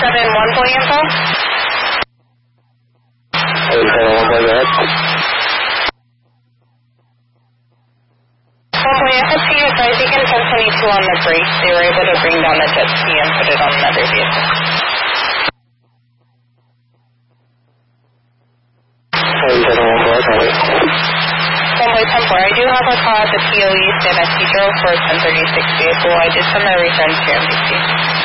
Boy info. 871 Boy, go ahead. 1 Boy, FSC advised you can 1022 on the break. They were able to bring down the jet ski and put it on another vehicle. 871 Boy, go ahead. 1 Boy 10-4, I do have a call at the POE San Isidro for a 1036 vehicle. I did send a return to MBC.